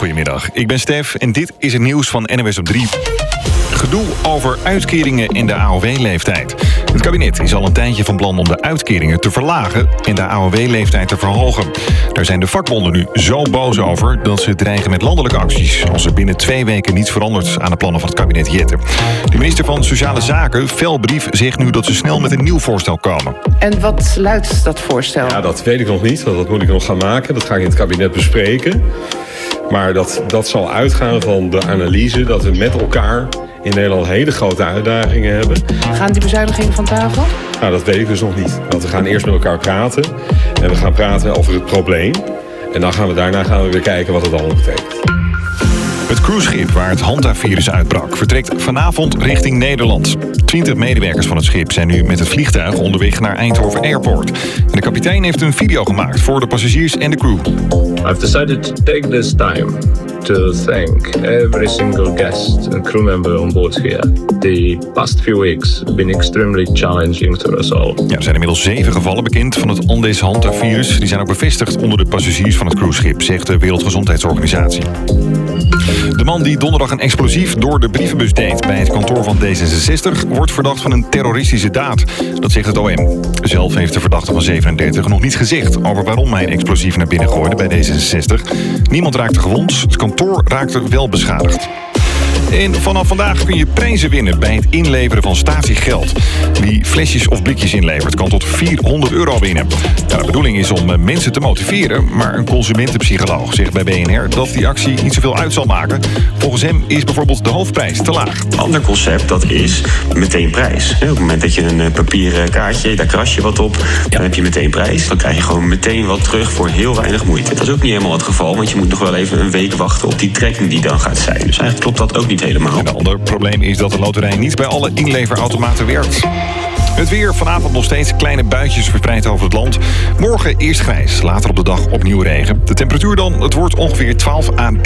Goedemiddag, ik ben Stef en dit is het nieuws van NOS op 3. Gedoe over uitkeringen en de AOW-leeftijd. Het kabinet is al een tijdje van plan om de uitkeringen te verlagen en de AOW-leeftijd te verhogen. Daar zijn de vakbonden nu zo boos over dat ze dreigen met landelijke acties als er binnen 2 weken niets verandert aan de plannen van het kabinet Jette. De minister van Sociale Zaken, Velbrief, zegt nu dat ze snel met een nieuw voorstel komen. En wat luidt dat voorstel? Ja, dat weet ik nog niet. Dat moet ik nog gaan maken. Dat ga ik in het kabinet bespreken. Maar dat zal uitgaan van de analyse dat we met elkaar in Nederland hele grote uitdagingen hebben. Gaan die bezuinigingen van tafel? Nou, dat weet ik dus nog niet. Want we gaan eerst met elkaar praten. En we gaan praten over het probleem. En dan daarna gaan we weer kijken wat het allemaal betekent. Het cruiseschip waar het hantavirus uitbrak vertrekt vanavond richting Nederland. 20 medewerkers van het schip zijn nu met het vliegtuig onderweg naar Eindhoven Airport. En de kapitein heeft een video gemaakt voor de passagiers en de crew. I've decided to take this time to thank every single guest and crew member on board here. The past few weeks have been extremely challenging to us all. Ja, er zijn inmiddels 7 gevallen bekend van het Andes hantavirus. Die zijn ook bevestigd onder de passagiers van het cruiseschip, zegt de Wereldgezondheidsorganisatie. De man die donderdag een explosief door de brievenbus deed bij het kantoor van D66... wordt verdacht van een terroristische daad. Dat zegt het OM. Zelf heeft de verdachte van 37 nog niet gezegd over waarom hij een explosief naar binnen gooide bij D66. Niemand raakte gewond. Het kantoor raakte wel beschadigd. En vanaf vandaag kun je prijzen winnen bij het inleveren van statiegeld. Wie flesjes of blikjes inlevert kan tot €400 winnen. Ja, de bedoeling is om mensen te motiveren, maar een consumentenpsycholoog zegt bij BNR dat die actie niet zoveel uit zal maken. Volgens hem is bijvoorbeeld de hoofdprijs te laag. Een ander concept, dat is meteen prijs. Op het moment dat je een papieren kaartje, daar kras je wat op, dan heb je meteen prijs. Dan krijg je gewoon meteen wat terug voor heel weinig moeite. Dat is ook niet helemaal het geval, want je moet nog wel even een week wachten op die trekking die dan gaat zijn. Dus eigenlijk klopt dat ook niet helemaal. Een ander probleem is dat de loterij niet bij alle inleverautomaten werkt. Het weer, vanavond nog steeds kleine buitjes verspreid over het land. Morgen eerst grijs, later op de dag opnieuw regen. De temperatuur dan, het wordt ongeveer 12 à